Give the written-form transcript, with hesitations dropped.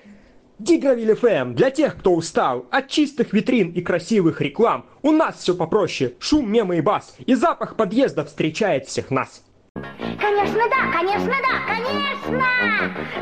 Дигровиль ФМ для тех, кто устал от чистых витрин и красивых реклам. У нас все попроще. Шум, мемы и бас. И запах подъезда встречает всех нас. Конечно, да, конечно, да, конечно!